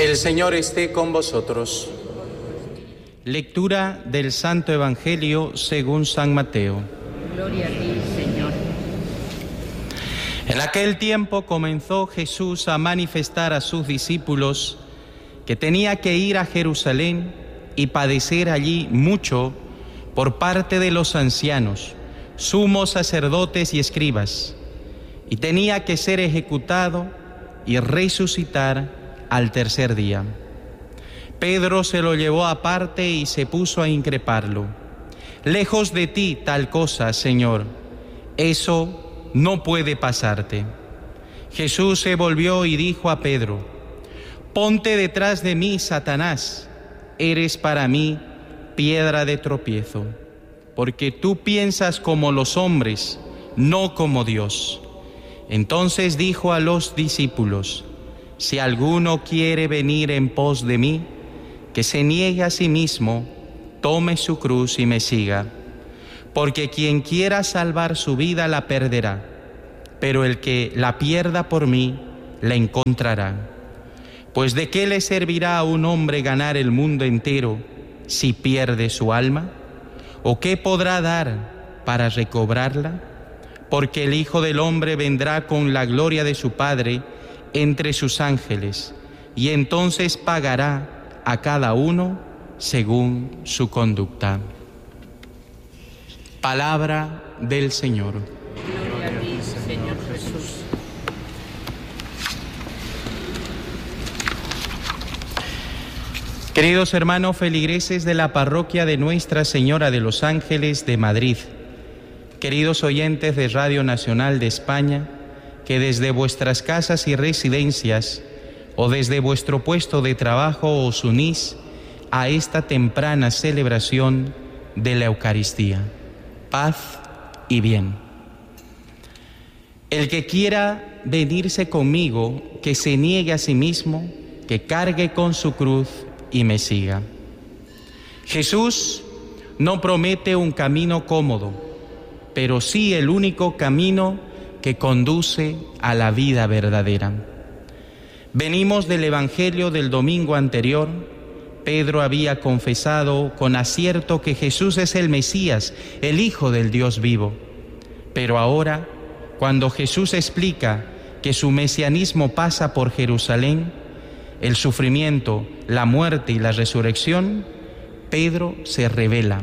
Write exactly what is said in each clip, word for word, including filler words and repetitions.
El Señor esté con vosotros. Lectura del Santo Evangelio según San Mateo. Gloria a ti, Señor. En aquel tiempo comenzó Jesús a manifestar a sus discípulos que tenía que ir a Jerusalén y padecer allí mucho por parte de los ancianos, sumos sacerdotes y escribas, y tenía que ser ejecutado y resucitar al tercer día. Pedro se lo llevó aparte y se puso a increparlo. Lejos de ti tal cosa, Señor, eso no puede pasarte. Jesús se volvió y dijo a Pedro: ponte detrás de mí, Satanás, eres para mí piedra de tropiezo, porque tú piensas como los hombres, no como Dios. Entonces dijo a los discípulos: si alguno quiere venir en pos de mí, que se niegue a sí mismo, tome su cruz y me siga. Porque quien quiera salvar su vida la perderá, pero el que la pierda por mí, la encontrará. Pues ¿de qué le servirá a un hombre ganar el mundo entero si pierde su alma? ¿O qué podrá dar para recobrarla? Porque el Hijo del Hombre vendrá con la gloria de su Padre entre sus ángeles, y entonces pagará a cada uno según su conducta. Palabra del Señor. Gloria a ti, Señor Jesús. Queridos hermanos feligreses de la parroquia de Nuestra Señora de los Ángeles de Madrid, queridos oyentes de Radio Nacional de España, que desde vuestras casas y residencias o desde vuestro puesto de trabajo os unís a esta temprana celebración de la Eucaristía. Paz y bien. El que quiera venirse conmigo, que se niegue a sí mismo, que cargue con su cruz y me siga. Jesús no promete un camino cómodo, pero sí el único camino que conduce a la vida verdadera. Venimos del Evangelio del domingo anterior. Pedro había confesado con acierto que Jesús es el Mesías, el Hijo del Dios vivo. Pero ahora, cuando Jesús explica que su mesianismo pasa por Jerusalén, el sufrimiento, la muerte y la resurrección, Pedro se revela.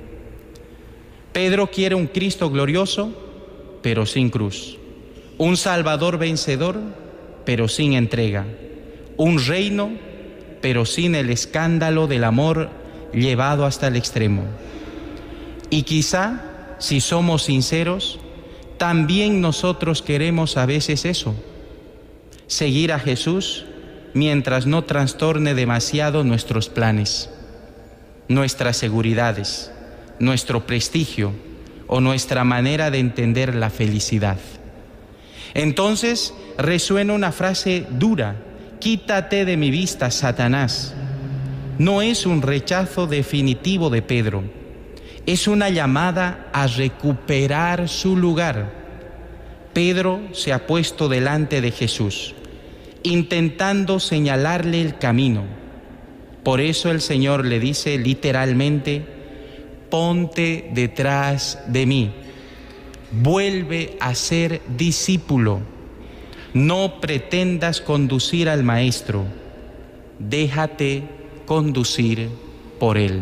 Pedro quiere un Cristo glorioso, pero sin cruz. Un Salvador vencedor, pero sin entrega. Un reino, pero sin el escándalo del amor llevado hasta el extremo. Y quizá, si somos sinceros, también nosotros queremos a veces eso: seguir a Jesús mientras no trastorne demasiado nuestros planes, nuestras seguridades, nuestro prestigio o nuestra manera de entender la felicidad. Entonces resuena una frase dura: quítate de mi vista, Satanás. No es un rechazo definitivo de Pedro, es una llamada a recuperar su lugar. Pedro se ha puesto delante de Jesús, intentando señalarle el camino. Por eso el Señor le dice literalmente: ponte detrás de mí, vuelve a ser discípulo, no pretendas conducir al Maestro, déjate conducir por Él.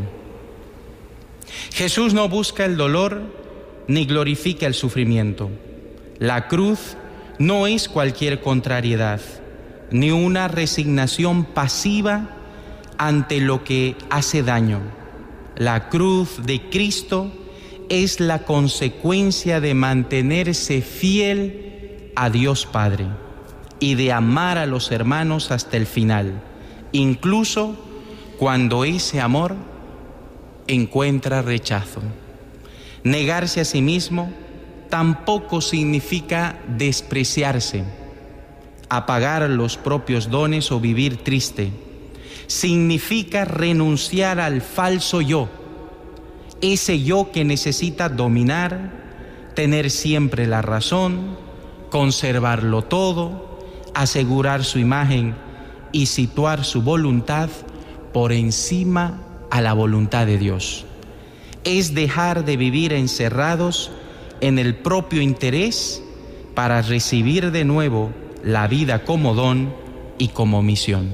Jesús no busca el dolor ni glorifica el sufrimiento. La cruz no es cualquier contrariedad, ni una resignación pasiva ante lo que hace daño. La cruz de Cristo es la consecuencia de mantenerse fiel a Dios Padre y de amar a los hermanos hasta el final, incluso cuando ese amor encuentra rechazo. Negarse a sí mismo tampoco significa despreciarse, apagar los propios dones o vivir triste. Significa renunciar al falso yo, ese yo que necesita dominar, tener siempre la razón, conservarlo todo, asegurar su imagen y situar su voluntad por encima a la voluntad de Dios. Es dejar de vivir encerrados en el propio interés para recibir de nuevo la vida como don y como misión.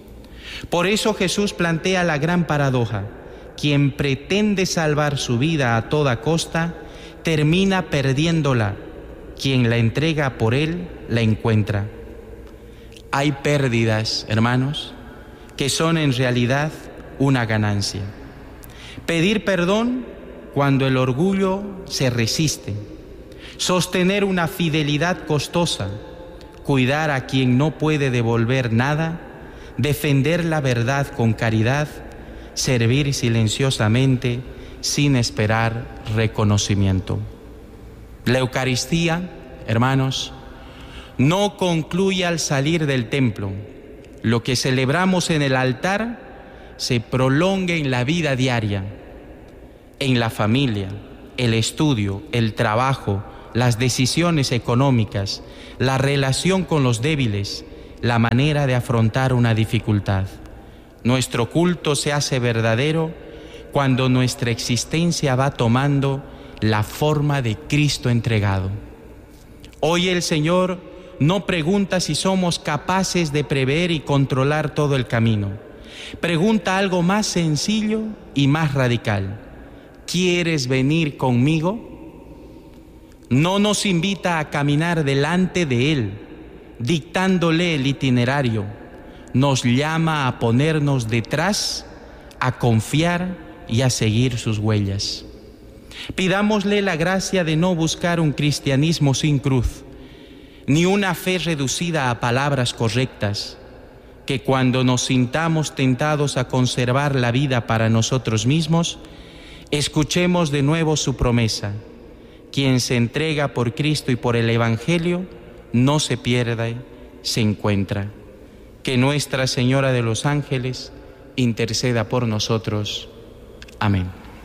Por eso Jesús plantea la gran paradoja: quien pretende salvar su vida a toda costa, termina perdiéndola. Quien la entrega por él, la encuentra. Hay pérdidas, hermanos, que son en realidad una ganancia. Pedir perdón cuando el orgullo se resiste. Sostener una fidelidad costosa. Cuidar a quien no puede devolver nada. Defender la verdad con caridad. Servir silenciosamente sin esperar reconocimiento. La Eucaristía, hermanos, no concluye al salir del templo. Lo que celebramos en el altar se prolonga en la vida diaria, en la familia, el estudio, el trabajo, las decisiones económicas, la relación con los débiles, la manera de afrontar una dificultad. Nuestro culto se hace verdadero cuando nuestra existencia va tomando la forma de Cristo entregado. Hoy el Señor no pregunta si somos capaces de prever y controlar todo el camino. Pregunta algo más sencillo y más radical: ¿quieres venir conmigo? No nos invita a caminar delante de Él, dictándole el itinerario. Nos llama a ponernos detrás, a confiar y a seguir sus huellas. Pidámosle la gracia de no buscar un cristianismo sin cruz, ni una fe reducida a palabras correctas, que cuando nos sintamos tentados a conservar la vida para nosotros mismos, escuchemos de nuevo su promesa: quien se entrega por Cristo y por el Evangelio, no se pierde, se encuentra. Que Nuestra Señora de los Ángeles interceda por nosotros. Amén.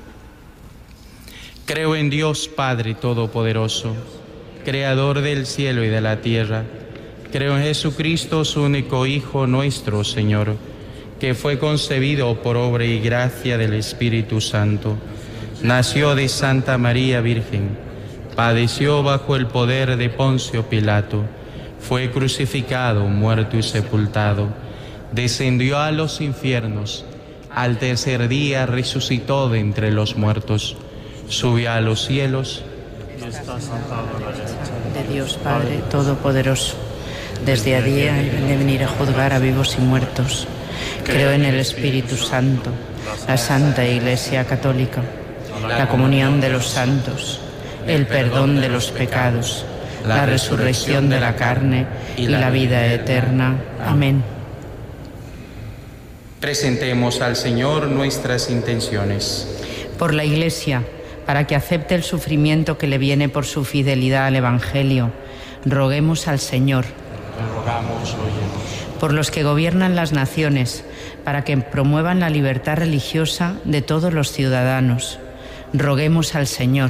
Creo en Dios Padre Todopoderoso, Creador del cielo y de la tierra. Creo en Jesucristo, su único Hijo, nuestro Señor, que fue concebido por obra y gracia del Espíritu Santo. Nació de Santa María Virgen, padeció bajo el poder de Poncio Pilato, fue crucificado, muerto y sepultado, descendió a los infiernos, al tercer día resucitó de entre los muertos, subió a los cielos y está sentado a la derecha de Dios Padre Todopoderoso. Desde allí ha de venir a juzgar a vivos y muertos. Creo en el Espíritu Santo, la Santa Iglesia Católica, la comunión de los santos, el perdón de los pecados, la resurrección de la carne y la vida eterna. Amén. Presentemos al Señor nuestras intenciones. Por la Iglesia, para que acepte el sufrimiento que le viene por su fidelidad al Evangelio, roguemos al Señor. Te rogamos, óyenos. Por los que gobiernan las naciones, para que promuevan la libertad religiosa de todos los ciudadanos, roguemos al Señor.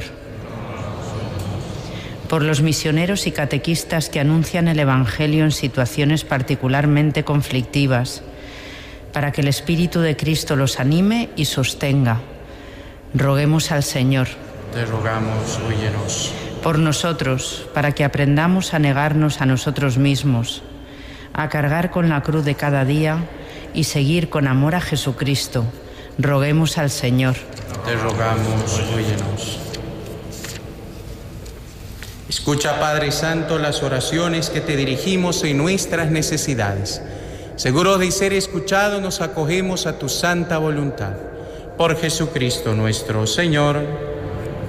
Por los misioneros y catequistas que anuncian el Evangelio en situaciones particularmente conflictivas, para que el Espíritu de Cristo los anime y sostenga, roguemos al Señor. Te rogamos, óyenos. Por nosotros, para que aprendamos a negarnos a nosotros mismos, a cargar con la cruz de cada día y seguir con amor a Jesucristo, roguemos al Señor. Te rogamos, óyenos. Escucha, Padre Santo, las oraciones que te dirigimos en nuestras necesidades. Seguros de ser escuchados, nos acogemos a tu santa voluntad. Por Jesucristo nuestro Señor.